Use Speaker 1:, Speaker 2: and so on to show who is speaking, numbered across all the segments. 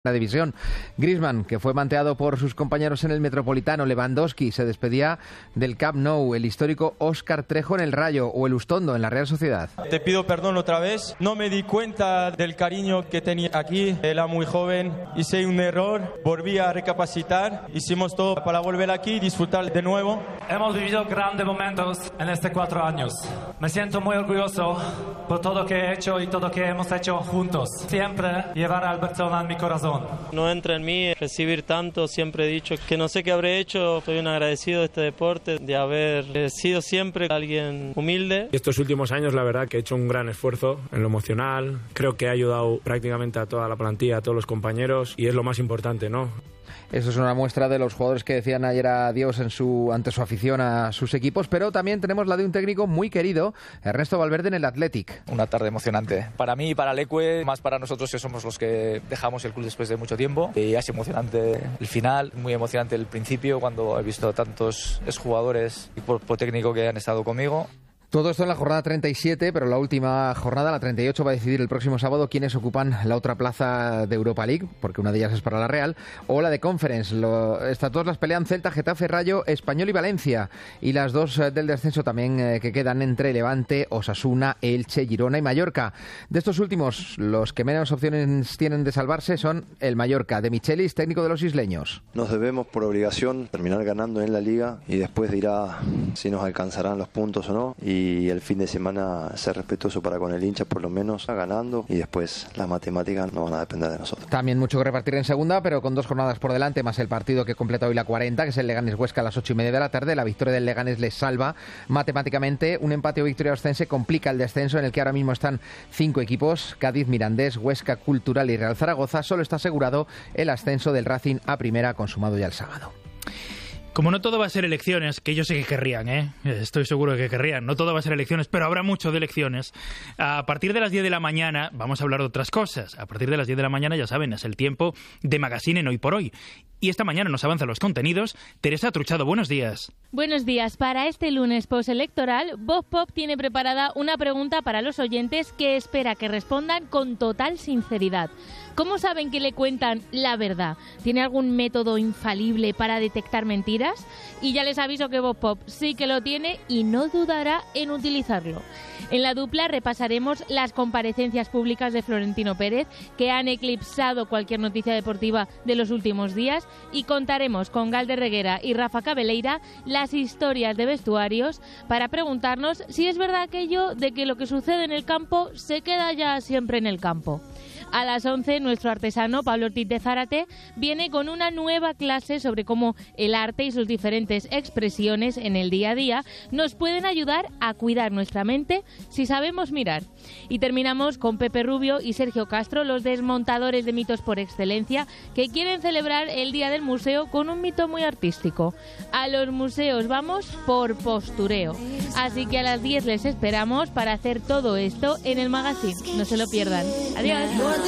Speaker 1: La división. Griezmann, que fue manteado por sus compañeros en el Metropolitano. Lewandowski se despedía del Camp Nou. El histórico Óscar Trejo en el Rayo o el Ustondo en la Real Sociedad.
Speaker 2: Te pido perdón otra vez. No me di cuenta del cariño que tenía aquí. Era muy joven. Hice un error. Volví a recapacitar. Hicimos todo para volver aquí y disfrutar de nuevo.
Speaker 3: Hemos vivido grandes momentos en estos 4 años. Me siento muy orgulloso por todo lo que he hecho y todo lo que hemos hecho juntos. Siempre llevar al Barcelona en mi corazón.
Speaker 4: No entra en mí recibir tanto, siempre he dicho que no sé qué habré hecho, estoy bien agradecido de este deporte, de haber sido siempre alguien humilde.
Speaker 5: Estos últimos años la verdad que he hecho un gran esfuerzo en lo emocional, creo que he ayudado prácticamente a toda la plantilla, a todos los compañeros y es lo más importante, ¿no?
Speaker 1: Eso es una muestra de los jugadores que decían ayer adiós ante su afición a sus equipos, pero también tenemos la de un técnico muy querido, Ernesto Valverde en el Athletic.
Speaker 6: Una tarde emocionante. Para mí y para Leque, más para nosotros que somos los que dejamos el club después de mucho tiempo. Y ha sido emocionante el final, muy emocionante el principio, cuando he visto tantos exjugadores y cuerpo técnico que han estado conmigo.
Speaker 1: Todo esto en la jornada 37, pero la última jornada, la 38, va a decidir el próximo sábado quiénes ocupan la otra plaza de Europa League, porque una de ellas es para la Real, o la de Conference. Estas dos las pelean Celta, Getafe, Rayo, Español y Valencia. Y las dos del descenso también que quedan entre Levante, Osasuna, Elche, Girona y Mallorca. De estos últimos, los que menos opciones tienen de salvarse son el Mallorca, de Michelis, técnico de los isleños.
Speaker 7: Nos debemos por obligación terminar ganando en la Liga y después dirá si nos alcanzarán los puntos o no. Y el fin de semana ser respetuoso para con el hincha, por lo menos ganando, y después las matemáticas no van a depender de nosotros.
Speaker 1: También mucho que repartir en segunda, pero con 2 jornadas por delante, más el partido que completa hoy la 40, que es el Leganés-Huesca a las 8:30 de la tarde. La victoria del Leganés les salva matemáticamente. Un empate o victoria oscense complica el descenso, en el que ahora mismo están 5 equipos: Cádiz, Mirandés, Huesca, Cultural y Real Zaragoza. Solo está asegurado el ascenso del Racing a primera, consumado ya el sábado.
Speaker 8: Como no todo va a ser elecciones, que ellos sí que querrían, estoy seguro de que querrían, no todo va a ser elecciones, pero habrá mucho de elecciones. A partir de las 10 de la mañana vamos a hablar de otras cosas. A partir de las 10 de la mañana, ya saben, es el tiempo de Magazine en Hoy por Hoy. Y esta mañana nos avanzan los contenidos. Teresa Truchado, buenos días.
Speaker 9: Buenos días. Para este lunes postelectoral, Voz Pop tiene preparada una pregunta para los oyentes que espera que respondan con total sinceridad. ¿Cómo saben que le cuentan la verdad? ¿Tiene algún método infalible para detectar mentiras? Y ya les aviso que Voz Pop sí que lo tiene y no dudará en utilizarlo. En la dupla repasaremos las comparecencias públicas de Florentino Pérez, que han eclipsado cualquier noticia deportiva de los últimos días, y contaremos con Galder Reguera y Rafa Cabeleira las historias de vestuarios para preguntarnos si es verdad aquello de que lo que sucede en el campo se queda ya siempre en el campo. A las 11, nuestro artesano Pablo Ortiz de Zárate viene con una nueva clase sobre cómo el arte y sus diferentes expresiones en el día a día nos pueden ayudar a cuidar nuestra mente si sabemos mirar. Y terminamos con Pepe Rubio y Sergio Castro, los desmontadores de mitos por excelencia, que quieren celebrar el Día del Museo con un mito muy artístico. A los museos vamos por postureo. Así que a las 10 les esperamos para hacer todo esto en el Magazine. No se lo pierdan. Adiós.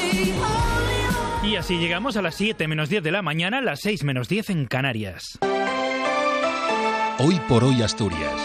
Speaker 8: Y así llegamos a las 7 menos 10 de la mañana, las 6 menos 10 en Canarias.
Speaker 10: Hoy por Hoy Asturias.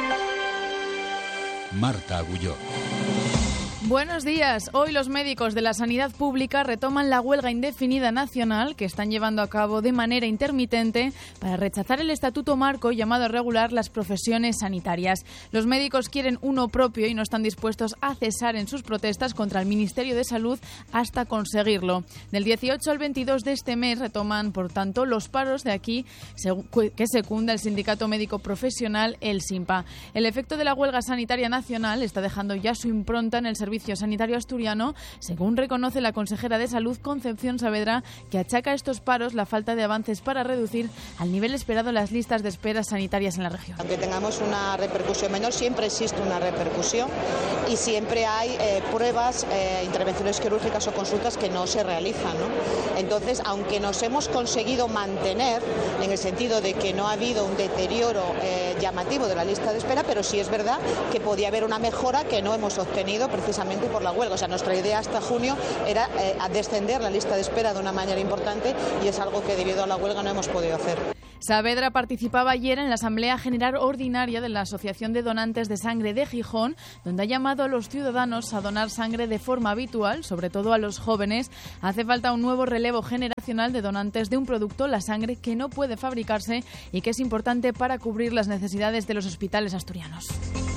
Speaker 10: Marta Agulló.
Speaker 11: Buenos días. Hoy los médicos de la sanidad pública retoman la huelga indefinida nacional que están llevando a cabo de manera intermitente para rechazar el estatuto marco llamado a regular las profesiones sanitarias. Los médicos quieren uno propio y no están dispuestos a cesar en sus protestas contra el Ministerio de Salud hasta conseguirlo. Del 18 al 22 de este mes retoman, por tanto, los paros de aquí que secunda el Sindicato Médico Profesional, el SINPA. El efecto de la huelga sanitaria nacional está dejando ya su impronta en el servicio sanitario asturiano, según reconoce la consejera de Salud, Concepción Saavedra, que achaca a estos paros la falta de avances para reducir al nivel esperado las listas de espera sanitarias en la región.
Speaker 12: Aunque tengamos una repercusión menor, siempre existe una repercusión y siempre hay pruebas, intervenciones quirúrgicas o consultas que no se realizan, ¿no? Entonces, aunque nos hemos conseguido mantener en el sentido de que no ha habido un deterioro llamativo de la lista de espera, pero sí es verdad que podía haber una mejora que no hemos obtenido precisamente por la huelga. O sea, nuestra idea hasta junio era descender la lista de espera de una manera importante y es algo que debido a la huelga no hemos podido hacer.
Speaker 11: Saavedra participaba ayer en la Asamblea General Ordinaria de la Asociación de Donantes de Sangre de Gijón, donde ha llamado a los ciudadanos a donar sangre de forma habitual, sobre todo a los jóvenes. Hace falta un nuevo relevo generacional de donantes de un producto, la sangre, que no puede fabricarse y que es importante para cubrir las necesidades de los hospitales asturianos.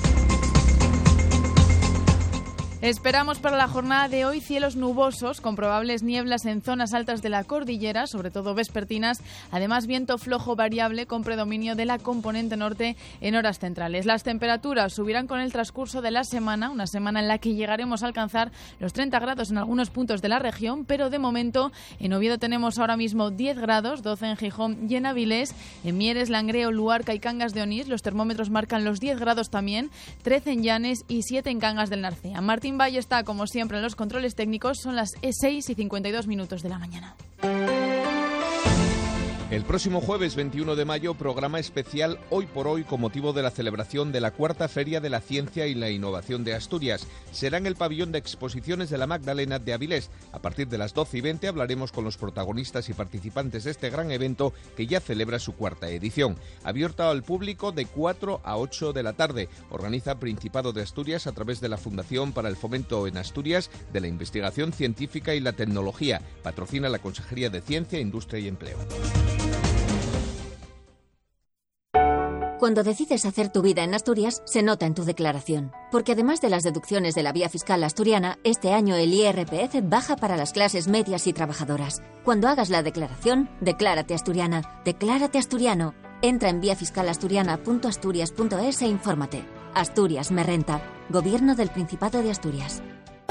Speaker 11: Esperamos para la jornada de hoy cielos nubosos, con probables nieblas en zonas altas de la cordillera, sobre todo vespertinas. Además, viento flojo variable con predominio de la componente norte en horas centrales. Las temperaturas subirán con el transcurso de la semana, una semana en la que llegaremos a alcanzar los 30 grados en algunos puntos de la región, pero de momento en Oviedo tenemos ahora mismo 10 grados, 12 en Gijón y en Avilés, en Mieres, Langreo, Luarca y Cangas de Onís. Los termómetros marcan los 10 grados también, 13 en Llanes y 7 en Cangas del Narcea. Martín Valle está, como siempre, en los controles técnicos. Son las 6:52 de la mañana.
Speaker 13: El próximo jueves 21 de mayo, programa especial Hoy por Hoy con motivo de la celebración de la Cuarta Feria de la Ciencia y la Innovación de Asturias. Será en el pabellón de exposiciones de la Magdalena de Avilés. A partir de las 12:20 hablaremos con los protagonistas y participantes de este gran evento que ya celebra su cuarta edición. Abierto al público de 4 a 8 de la tarde. Organiza Principado de Asturias a través de la Fundación para el Fomento en Asturias de la Investigación Científica y la Tecnología. Patrocina la Consejería de Ciencia, Industria y Empleo.
Speaker 14: Cuando decides hacer tu vida en Asturias, se nota en tu declaración. Porque además de las deducciones de la vía fiscal asturiana, este año el IRPF baja para las clases medias y trabajadoras. Cuando hagas la declaración, declárate asturiana, declárate asturiano. Entra en viafiscalasturiana.asturias.es e infórmate. Asturias me renta. Gobierno del Principado de Asturias.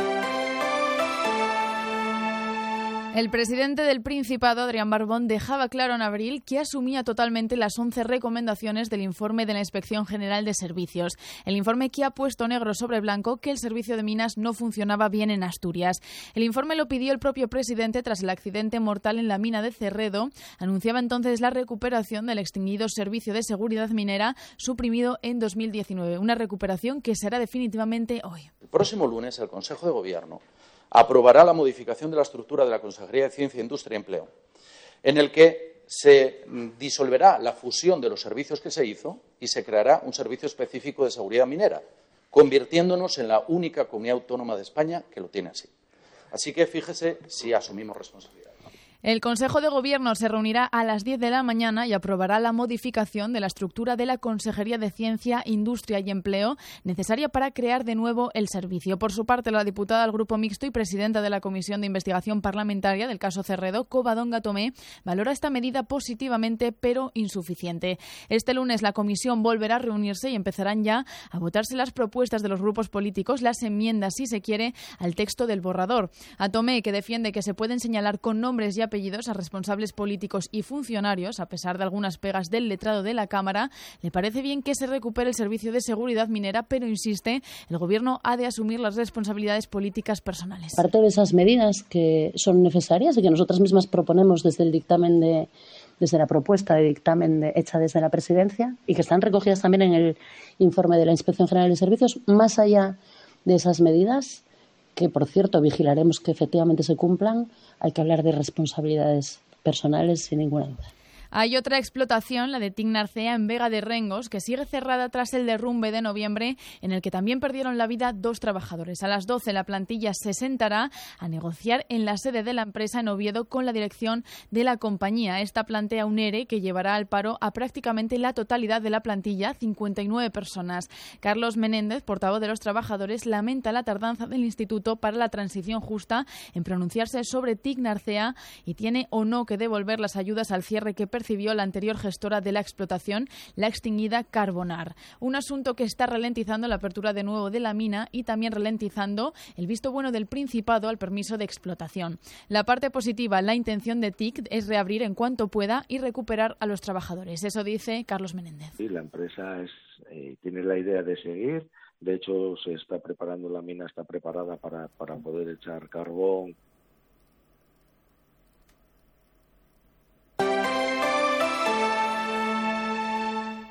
Speaker 11: El presidente del Principado, Adrián Barbón, dejaba claro en abril que asumía totalmente las 11 recomendaciones del informe de la Inspección General de Servicios. El informe que ha puesto negro sobre blanco que el servicio de minas no funcionaba bien en Asturias. El informe lo pidió el propio presidente tras el accidente mortal en la mina de Cerredo. Anunciaba entonces la recuperación del extinguido Servicio de Seguridad Minera, suprimido en 2019. Una recuperación que será definitivamente hoy.
Speaker 15: El próximo lunes el Consejo de Gobierno aprobará la modificación de la estructura de la Consejería de Ciencia, Industria y Empleo, en el que se disolverá la fusión de los servicios que se hizo y se creará un servicio específico de seguridad minera, convirtiéndonos en la única comunidad autónoma de España que lo tiene así. Así que fíjese si asumimos responsabilidad.
Speaker 11: El Consejo de Gobierno se reunirá a las 10 de la mañana y aprobará la modificación de la estructura de la Consejería de Ciencia, Industria y Empleo, necesaria para crear de nuevo el servicio. Por su parte, la diputada del Grupo Mixto y presidenta de la Comisión de Investigación Parlamentaria del caso Cerredo, Covadonga Tomé, valora esta medida positivamente, pero insuficiente. Este lunes la comisión volverá a reunirse y empezarán ya a votarse las propuestas de los grupos políticos, las enmiendas, si se quiere, al texto del borrador. A Tomé, que defiende que se pueden señalar con nombres y apellidos a responsables políticos y funcionarios, a pesar de algunas pegas del letrado de la Cámara, le parece bien que se recupere el servicio de seguridad minera, pero insiste, el Gobierno ha de asumir las responsabilidades políticas personales.
Speaker 16: Parte de esas medidas que son necesarias y que nosotras mismas proponemos desde el dictamen desde la propuesta de dictamen hecha desde la Presidencia y que están recogidas también en el informe de la Inspección General de Servicios, más allá de esas medidas, que por cierto vigilaremos que efectivamente se cumplan, hay que hablar de responsabilidades personales sin ninguna duda.
Speaker 11: Hay otra explotación, la de TIC Narcea en Vega de Rengos, que sigue cerrada tras el derrumbe de noviembre, en el que también perdieron la vida 2 trabajadores. A las 12 la plantilla se sentará a negociar en la sede de la empresa en Oviedo con la dirección de la compañía. Esta plantea un ERE que llevará al paro a prácticamente la totalidad de la plantilla, 59 personas. Carlos Menéndez, portavoz de los trabajadores, lamenta la tardanza del Instituto para la Transición Justa en pronunciarse sobre TIC Narcea y tiene o no que devolver las ayudas al cierre que percibió la anterior gestora de la explotación, la extinguida Carbonar. Un asunto que está ralentizando la apertura de nuevo de la mina y también ralentizando el visto bueno del Principado al permiso de explotación. La parte positiva, la intención de TIC es reabrir en cuanto pueda y recuperar a los trabajadores. Eso dice Carlos Menéndez.
Speaker 17: Sí, la empresa tiene la idea de seguir. De hecho, se está preparando, la mina está preparada para poder echar carbón.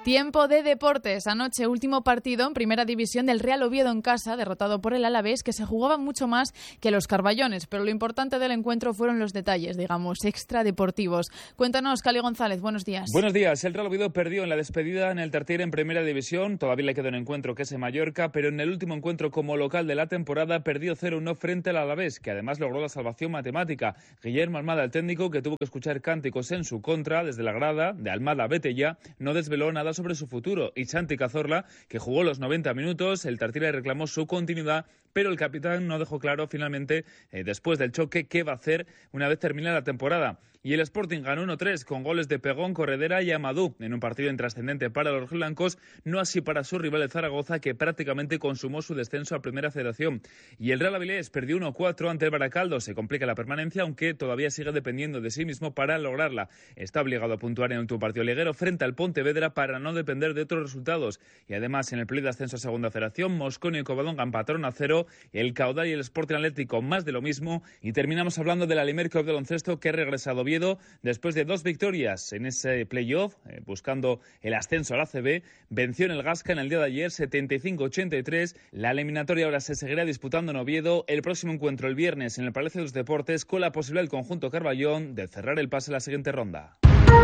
Speaker 11: Tiempo de deportes. Anoche, último partido en Primera División del Real Oviedo en casa, derrotado por el Alavés, que se jugaba mucho más que los carballones, pero lo importante del encuentro fueron los detalles, digamos, extradeportivos. Cuéntanos, Cali González, buenos días.
Speaker 18: Buenos días. El Real Oviedo perdió en la despedida en el Tartiere en Primera División. Todavía le queda un encuentro que es en Mallorca, pero en el último encuentro como local de la temporada perdió 0-1 frente al Alavés, que además logró la salvación matemática. Guillermo Almada, el técnico, que tuvo que escuchar cánticos en su contra desde la grada de Almada vete ya, no desveló nada sobre su futuro. Y Santi Cazorla, que jugó los 90 minutos, el Tartiere reclamó su continuidad, pero el capitán no dejó claro finalmente, después del choque, qué va a hacer una vez termine la temporada. Y el Sporting ganó 1-3 con goles de Pegón, Corredera y Amadou en un partido intrascendente para los blancos, no así para su rival de Zaragoza, que prácticamente consumó su descenso a Primera Federación. Y el Real Avilés perdió 1-4 ante el Baracaldo. Se complica la permanencia, aunque todavía sigue dependiendo de sí mismo para lograrla. Está obligado a puntuar en un partido liguero frente al Pontevedra para no depender de otros resultados. Y además, en el play de ascenso a Segunda Federación, Mosconi y Covadonga empataron a 0, el Caudal y el Sporting Atlético más de lo mismo. Y terminamos hablando del Alimer Club de baloncesto, que ha regresado a Oviedo después de 2 victorias en ese playoff, buscando el ascenso al ACB. Venció en el Gasca en el día de ayer 75-83. La eliminatoria ahora se seguirá disputando en Oviedo. El próximo encuentro el viernes en el Palacio de los Deportes, con la posibilidad del conjunto Carballón de cerrar el pase a la siguiente ronda.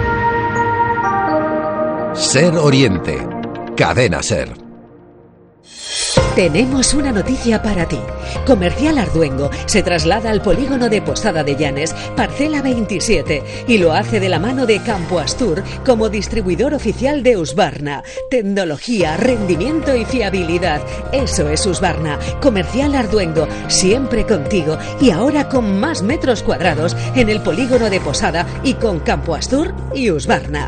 Speaker 10: Ser Oriente. Cadena Ser.
Speaker 19: Tenemos una noticia para ti. Comercial Arduengo se traslada al polígono de Posada de Llanes, parcela 27, y lo hace de la mano de Campo Astur como distribuidor oficial de Husqvarna. Tecnología, rendimiento y fiabilidad. Eso es Husqvarna. Comercial Arduengo, siempre contigo, y ahora con más metros cuadrados en el polígono de Posada y con Campo Astur y Husqvarna.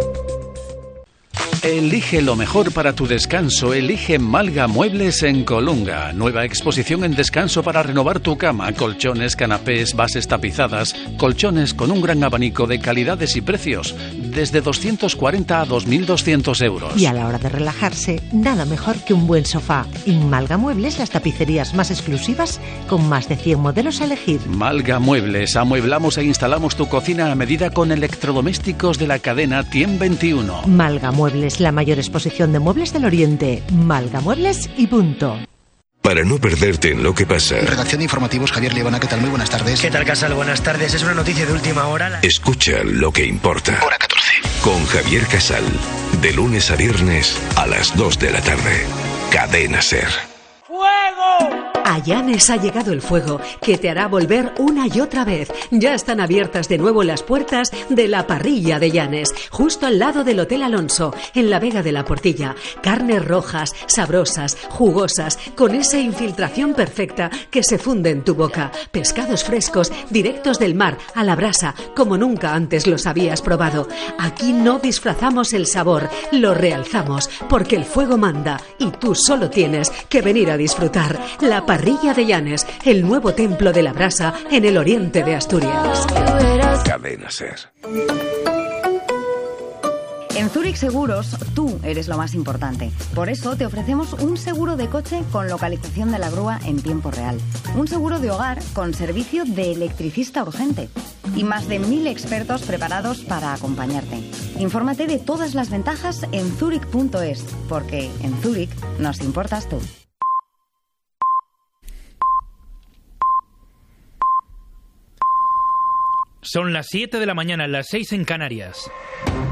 Speaker 20: Elige lo mejor para tu descanso. Elige Malga Muebles en Colunga. Nueva exposición en descanso para renovar tu cama. Colchones, canapés, bases tapizadas. Colchones con un gran abanico de calidades y precios. Desde 240 a 2.200 euros.
Speaker 21: Y a la hora de relajarse, nada mejor que un buen sofá. En Malga Muebles, las tapicerías más exclusivas con más de 100 modelos a elegir.
Speaker 20: Malga Muebles. Amueblamos e instalamos tu cocina a medida con electrodomésticos de la cadena Tiem 21.
Speaker 21: Malga Muebles, la mayor exposición de muebles del Oriente. Malga Muebles y punto.
Speaker 22: Para no perderte en lo que pasa.
Speaker 23: Redacción de informativos, Javier Liebana, ¿qué tal? Muy buenas tardes.
Speaker 24: ¿Qué tal, Casal? Buenas tardes. Es una noticia de última hora.
Speaker 22: Escucha lo que importa.
Speaker 23: Hora 14.
Speaker 22: Con Javier Casal. De lunes a viernes a las 2 de la tarde. Cadena Ser.
Speaker 19: A Llanes ha llegado el fuego, que te hará volver una y otra vez. Ya están abiertas de nuevo las puertas de la parrilla de Llanes, justo al lado del Hotel Alonso, en la Vega de la Portilla. Carnes rojas, sabrosas, jugosas, con esa infiltración perfecta que se funde en tu boca. Pescados frescos, directos del mar, a la brasa, como nunca antes los habías probado. Aquí no disfrazamos el sabor, lo realzamos, porque el fuego manda y tú solo tienes que venir a disfrutar. La parrilla de Llanes, el nuevo templo de la brasa en el oriente de Asturias.
Speaker 22: Cadena Ser.
Speaker 25: En Zurich Seguros, tú eres lo más importante. Por eso te ofrecemos un seguro de coche con localización de la grúa en tiempo real. Un seguro de hogar con servicio de electricista urgente. Y más de 1000 expertos preparados para acompañarte. Infórmate de todas las ventajas en zurich.es, porque en Zurich nos importas tú.
Speaker 8: Son las 7 de la mañana, las 6 en Canarias.